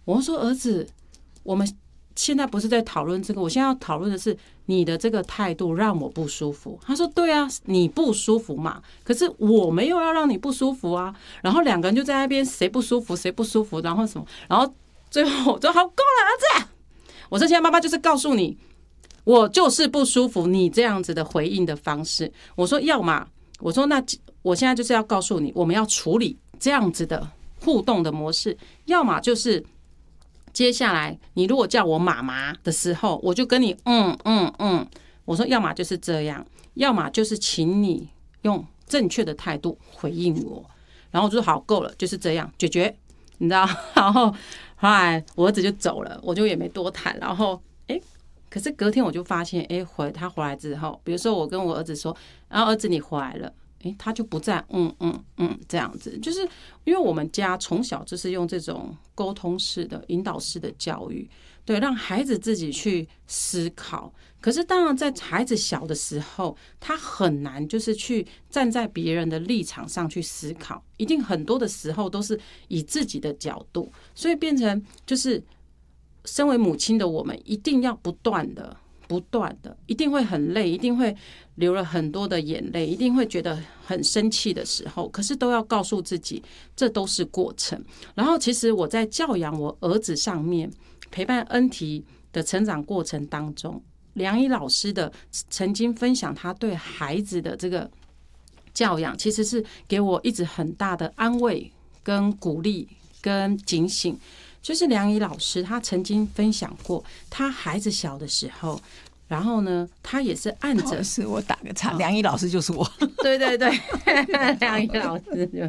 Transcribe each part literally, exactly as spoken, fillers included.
我说儿子，我们现在不是在讨论这个，我现在要讨论的是你的这个态度让我不舒服。他说对啊，你不舒服嘛，可是我没有要让你不舒服啊。然后两个人就在那边谁不舒服谁不舒服，然后什么，然后最后我说好够了儿子，我说现在妈妈就是告诉你，我就是不舒服你这样子的回应的方式。我说要嘛，我说那我现在就是要告诉你，我们要处理这样子的互动的模式，要么就是接下来你如果叫我妈妈的时候，我就跟你嗯嗯嗯，我说要么就是这样，要么就是请你用正确的态度回应我。然后我就说好够了，就是这样解决，你知道。然后后来我儿子就走了，我就也没多谈。然后哎，可是隔天我就发现，哎，回他回来之后，比如说我跟我儿子说，然后儿子你回来了。诶，他就不再嗯嗯嗯这样子，就是因为我们家从小就是用这种沟通式的、引导式的教育，对，让孩子自己去思考。可是当然，在孩子小的时候，他很难就是去站在别人的立场上去思考，一定很多的时候都是以自己的角度，所以变成就是身为母亲的我们，一定要不断的。不断的，一定会很累，一定会流了很多的眼泪，一定会觉得很生气的时候，可是都要告诉自己，这都是过程。然后，其实我在教养我儿子上面，陪伴恩缇的成长过程当中，梁怡老师的曾经分享他对孩子的这个教养，其实是给我一直很大的安慰、跟鼓励、跟警醒。就是梁怡老师，他曾经分享过，他孩子小的时候，然后呢，他也是按着， 是我打个岔，梁怡老师就是我， 对对对，梁怡老师就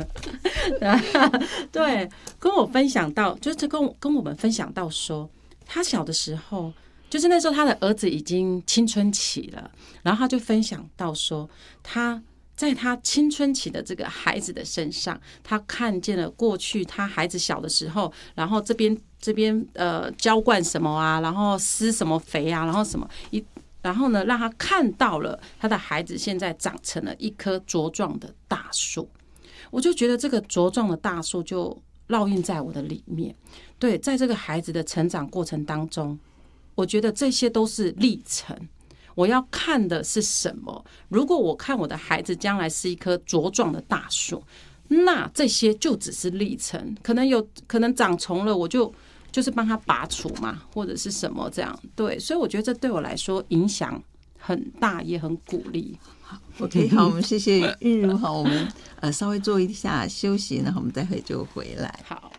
对，跟我分享到，就是跟跟我们分享到说，他小的时候，就是那时候他的儿子已经青春期了，然后他就分享到说，他。在他青春期的这个孩子的身上，他看见了过去他孩子小的时候，然后这边这边呃浇灌什么啊，然后施什么肥啊，然后什么一，然后呢让他看到了他的孩子现在长成了一棵茁壮的大树。我就觉得这个茁壮的大树就烙印在我的里面。对，在这个孩子的成长过程当中，我觉得这些都是历程。我要看的是什么？如果我看我的孩子将来是一棵茁壮的大树，那这些就只是历程，可能有可能长虫了，我就就是帮他拔除嘛，或者是什么这样。对，所以我觉得这对我来说影响很大，也很鼓励。 OK， 好，我们谢谢韵如。好，我们呃稍微做一下休息，然后我们待会就回来。 好。